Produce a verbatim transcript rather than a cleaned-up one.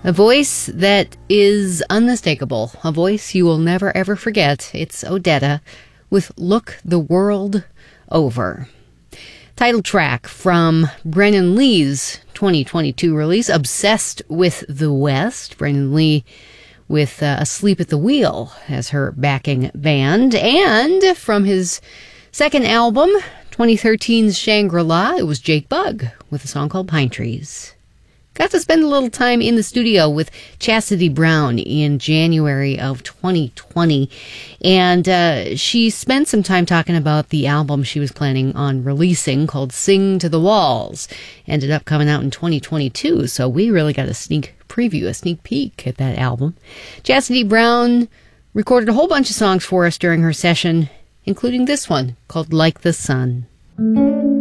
A voice that is unmistakable. A voice you will never, ever forget. It's Odetta with Look the World Over. Title track from Brennan Lee's twenty twenty-two release, Obsessed with the West. Brennan Lee with uh, Asleep at the Wheel as her backing band. And from his second album, twenty thirteen's Shangri-La, it was Jake Bugg with a song called Pine Trees. Got to spend a little time in the studio with Chastity Brown in January of twenty twenty, and uh, she spent some time talking about the album she was planning on releasing called Sing to the Walls. Ended up coming out in twenty twenty-two, so we really got a sneak preview, a sneak peek at that album. Chastity Brown recorded a whole bunch of songs for us during her session, including this one called Like the Sun.